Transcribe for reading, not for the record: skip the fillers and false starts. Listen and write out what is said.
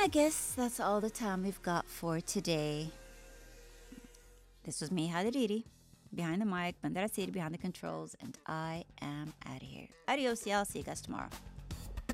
I guess that's all the time we've got for today. This was me, Hadariri, behind the mic, Bandara City behind the controls, and I am out of here. Adios, y'all. See you guys tomorrow.